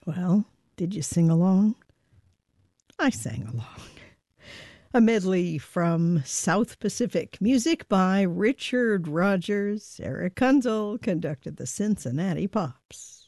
Well, did you sing along? I sang along. A medley from South Pacific. Music by Richard Rogers. Eric Kunzel conducted the Cincinnati Pops.